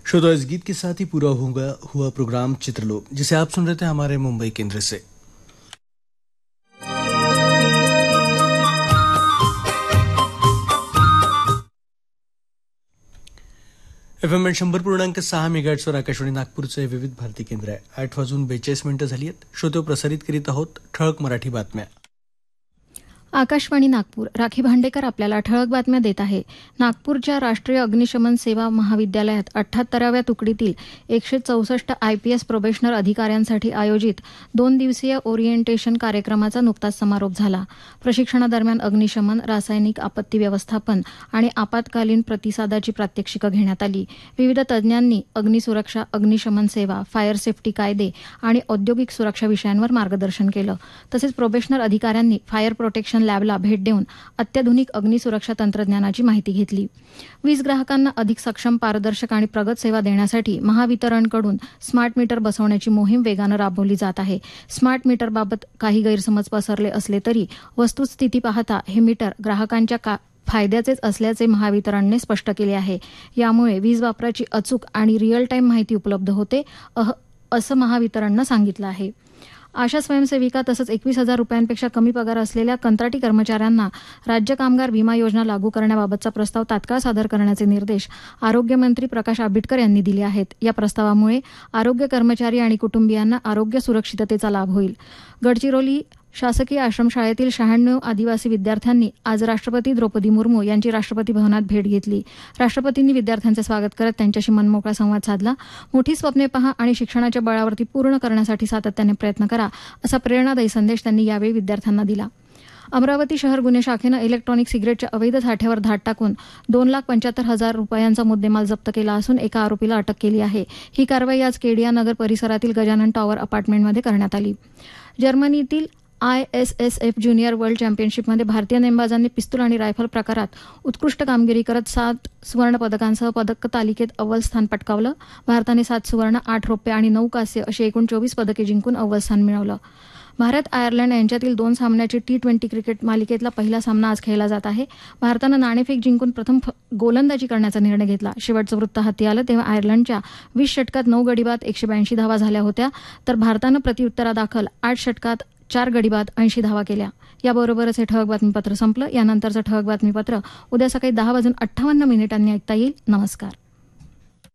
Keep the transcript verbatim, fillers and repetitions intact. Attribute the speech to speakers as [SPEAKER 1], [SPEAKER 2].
[SPEAKER 1] श्रोता, इस गीत के साथ ही पूरा होगा हुआ प्रोग्राम चित्रलोक, जिसे आप सुन रहे थे हमारे मुंबई केंद्र से। एफ एम शंभर पूर्णांक सहा मेगाहर्ट्झवर आकाशवाणी नागपूरचे विविध भारती केंद्र आहे. आठ वाजून बेचाळीस मिनिटं झाली आहेत. श्रोते, प्रसारित करीत आहोत ठळक मराठी बातम्या.
[SPEAKER 2] आकाशवाणी नागपूर. राखी भांडेकर आपल्याला ठळक बातम्या देत आहे. नागपूरच्या राष्ट्रीय अग्निशमन सेवा महाविद्यालयात अठ्ठ्याहत्तराव्या तुकडीतील एकशे चौसष्ट आयपीएस प्रोबेशनर अधिकाऱ्यांसाठी आयोजित दोन दिवसीय ओरिएंटेशन कार्यक्रमाचा नुकताच समारोप झाला. प्रशिक्षणादरम्यान अग्निशमन, रासायनिक आपत्ती व्यवस्थापन आणि आपत्कालीन प्रतिसादाची प्रात्यक्षिकं घेण्यात आली. विविध तज्ज्ञांनी अग्निसुरक्षा, अग्निशमन सेवा, फायर सेफ्टी कायदे आणि औद्योगिक सुरक्षा विषयांवर मार्गदर्शन केलं. तसेच प्रोबेशनर अधिकाऱ्यांनी फायर प्रोटेक्शन लॅबला भेट देऊन अत्याधुनिक अग्निसुरक्षा तंत्रज्ञानाची माहिती घेतली. वीज ग्राहकांना अधिक सक्षम, पारदर्शक आणि प्रगत सेवा देण्यासाठी महावितरणकडून स्मार्ट मीटर बसवण्याची मोहीम वेगानं राबवली जात आहे. स्मार्ट मीटरबाबत काही गैरसमज पसरले असले तरी वस्तुस्थिती पाहता हे मीटर ग्राहकांच्या का फायद्याचेच असल्याचे महावितरणने स्पष्ट केले आहे. यामुळे वीज वापराची अचूक आणि रिअल टाईम माहिती उपलब्ध होते, असं महावितरणनं सांगितलं आहे. आशा स्वयंसेविका तसंच एकवीस हजार रुपयांपेक्षा कमी पगार असलेल्या कंत्राटी कर्मचाऱ्यांना राज्य कामगार विमा योजना लागू करण्याबाबतचा प्रस्ताव तात्काळ सादर करण्याचे निर्देश आरोग्यमंत्री प्रकाश आंबेडकर यांनी दिले आहेत. या प्रस्तावामुळे आरोग्य कर्मचारी आणि कुटुंबियांना आरोग्य सुरक्षिततेचा लाभ होईल. गडचिरोली शासकीय आश्रमशाळेतील शहाण्णव आदिवासी विद्यार्थ्यांनी आज राष्ट्रपती द्रौपदी मुर्मू यांची राष्ट्रपती भवनात भेट घेतली. राष्ट्रपतींनी विद्यार्थ्यांचे स्वागत करत त्यांच्याशी मनमोकळा संवाद साधला. मोठी स्वप्ने पहा आणि शिक्षणाच्या बळावरती पूर्ण करण्यासाठी सातत्याने प्रयत्न करा, असा प्रेरणादायी संदेश त्यांनी यावेळी विद्यार्थ्यांना दिला. अमरावती शहर गुन्हे शाखेनं इलेक्ट्रॉनिक सिगरेटच्या अवैध साठ्यावर धाड टाकून दोन लाख पंच्याहत्तर हजार रुपयांचा मुद्देमाल जप्त केला असून एका आरोपीला अटक केली आहे. ही कारवाई आज केडिया नगर परिसरातील गजानन टॉवर अपार्टमेंटमध्ये करण्यात आली. जर्मनीतील I S S F junior world चॅम्पियनशिपमध्ये भारतीय नेमबाजांनी पिस्तूल आणि रायफल प्रकारात उत्कृष्ट कामगिरी करत सात सुवर्ण पदकांसह पदक तालिकेत अव्वल स्थान पटकावलं. भारताने सात सुवर्ण, आठ रौप्य आणि नऊ कांस्य अशी एकूण चोवीस पदके जिंकून अव्वल स्थान मिळवलं. भारत आयर्लंड यांच्यातील दोन सामन्याची टी ट्वेंटी क्रिकेट मालिकेतला पहिला सामना आज खेळला जात आहे. भारतानं नाणेफेक जिंकून प्रथम गोलंदाजी करण्याचा निर्णय घेतला. शेवटचं वृत्त हाती आलं तेव्हा आयर्लंडच्या वीस षटकात नऊ गडी बाद एकशे ब्याऐंशी धावा झाल्या होत्या, तर भारतानं प्रत्युत्तरादाखल आठ षटकात चार गडी बाद ऐंशी धावा केल्या. याबरोबरच हे ठळक बातमीपत्र संपलं. यानंतरचं ठळक बातमीपत्र उद्या सकाळी दहा वाजून अठ्ठावन्न मिनिटांनी ऐकता येईल. नमस्कार.